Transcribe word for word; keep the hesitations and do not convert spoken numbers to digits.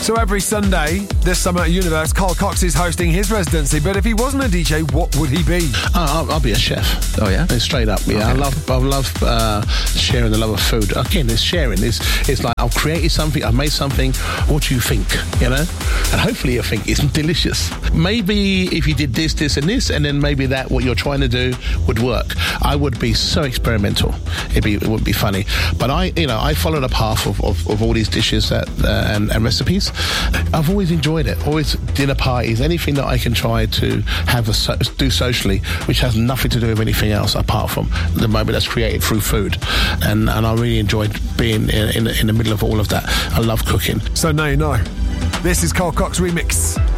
So every Sunday this summer at Universe, Carl Cox is hosting his residency. But if he wasn't a D J, what would he be? Uh, I'll, I'll be a chef. Oh yeah, straight up. Yeah, okay. I love, I love uh, sharing the love of food. Again, it's sharing. It's, it's like I've created something, I've made something. What do you think? You know, and hopefully you think it's delicious. Maybe if you did this, this, and this, and then maybe that what you're trying to do would work. I would be so experimental. It'd be, it would be funny. But I, you know, I follow the path of, of, of all these dishes that, uh, and, and recipes. I've always enjoyed it. Always dinner parties, anything that I can try to have a so, do socially, which has nothing to do with anything else apart from the moment that's created through food. And and I really enjoyed being in, in, in the middle of all of that. I love cooking. So now you know. This is Carl Cox Remix.